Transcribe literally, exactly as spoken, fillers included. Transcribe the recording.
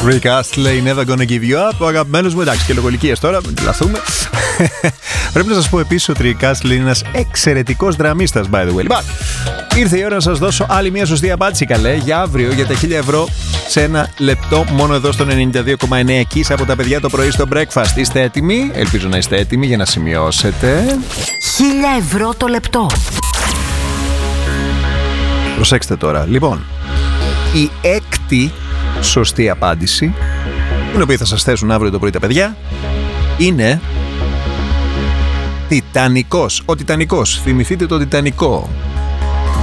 Rick Astley, Never Gonna Give You Up. Ο αγαπημένος μου, εντάξει, και λογολικίες τώρα, μην τρελαθούμε. Πρέπει να σας πω επίσης ότι ο Rick Astley είναι ένας εξαιρετικός δραμίστας, by the way. Λοιπόν, ήρθε η ώρα να σας δώσω άλλη μια σωστή απάντηση, καλέ, για αύριο, για τα χίλια ευρώ σε ένα λεπτό, μόνο εδώ στο ενενήντα δύο κόμμα εννέα Kiss από τα παιδιά το πρωί στο breakfast. Είστε έτοιμοι? Ελπίζω να είστε έτοιμοι για να σημειώσετε. Χίλια ευρώ το λεπτό. Προσέξτε τώρα. Λοιπόν, η έκτη σωστή απάντηση, την οποία θα σας θέσουν αύριο το πρωί τα παιδιά, είναι Τιτανικός. Ο Τιτανικός. Θυμηθείτε το Τιτανικό.